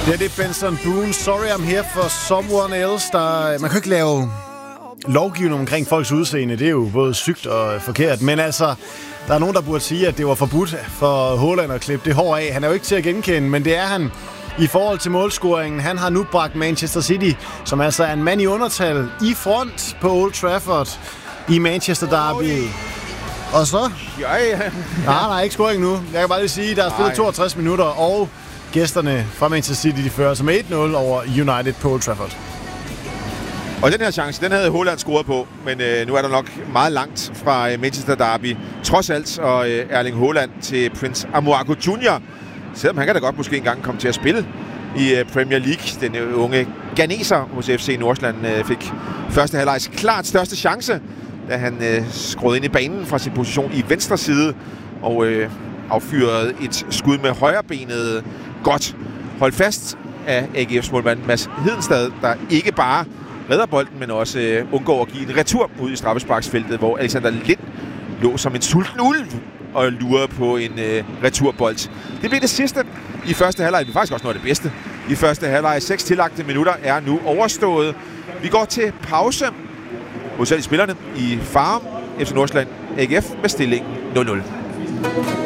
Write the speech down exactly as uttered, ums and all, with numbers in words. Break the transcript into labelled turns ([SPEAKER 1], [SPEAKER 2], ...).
[SPEAKER 1] Ja, det er Benson Boone. Sorry, I'm here for someone else. Der, man kan ikke lave lovgivning omkring folks udseende. Det er jo både sygt og forkert. Men altså, der er nogen, der burde sige, at det var forbudt for Haaland at klippe det hår af. Han er jo ikke til at genkende, men det er han i forhold til målscoringen. Han har nu bragt Manchester City, som altså er en mand i undertal, i front på Old Trafford i Manchester Derby. Og så?
[SPEAKER 2] Ja, ja.
[SPEAKER 1] Nej, nej, ikke scoring nu. Jeg kan bare lige sige, der er spillet toogtres minutter, og gæsterne fra Manchester City, de fører som et nul over United på Old Trafford.
[SPEAKER 2] Og den her chance, den havde Haaland scoret på, men øh, nu er der nok meget langt fra øh, Manchester Derby. Trods alt, og øh, Erling Haaland til Prince Aouar junior Selvom han kan da godt måske engang komme til at spille i øh, Premier League. Den øh, unge ghaneser hos F C Nordsjælland øh, fik første halvlejs klart største chance, da han øh, skruede ind i banen fra sin position i venstre side og øh, affyrede et skud med højrebenet godt. Hold fast af A G F's målmand Mads Hedenstad, der ikke bare redder bolden, men også øh, undgår at give en retur ud i straffesparksfeltet, hvor Alexander Lind lå som en sulten ulv og lurede på en øh, returbold. Det blev det sidste i første halvleg. Det er faktisk også noget af det bedste. I første halvleg, seks tillagte minutter er nu overstået. Vi går til pause hos alle spillerne i Farum. F C Nordsjælland A G F med stillingen nul nul.